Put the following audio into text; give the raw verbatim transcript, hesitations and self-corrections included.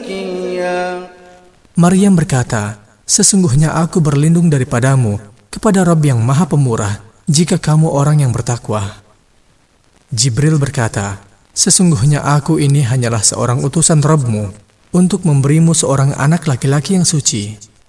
زكيا. Maryam berkata, sesungguhnya aku berlindung daripadamu kepada Rabb yang Maha Pemurah jika kamu orang yang bertakwa. Jibril berkata, sesungguhnya aku ini hanyalah seorang utusan Rabbmu untuk memberimu seorang anak laki-laki yang suci.